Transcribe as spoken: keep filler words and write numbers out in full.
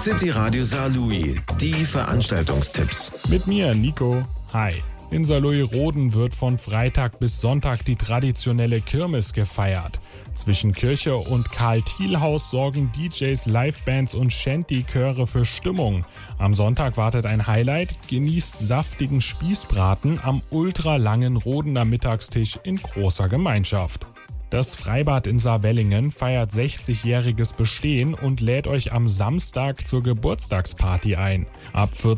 City Radio Saarlouis, die Veranstaltungstipps. Mit mir, Nico. Hi. In Saarlouis-Roden wird von Freitag bis Sonntag die traditionelle Kirmes gefeiert. Zwischen Kirche und Karl-Thiel-Haus sorgen D Js, Livebands und Shanty-Chöre für Stimmung. Am Sonntag wartet ein Highlight, genießt saftigen Spießbraten am ultralangen Rodener Mittagstisch in großer Gemeinschaft. Das Freibad in Saarwellingen feiert sechzigjähriges Bestehen und lädt euch am Samstag zur Geburtstagsparty ein. Ab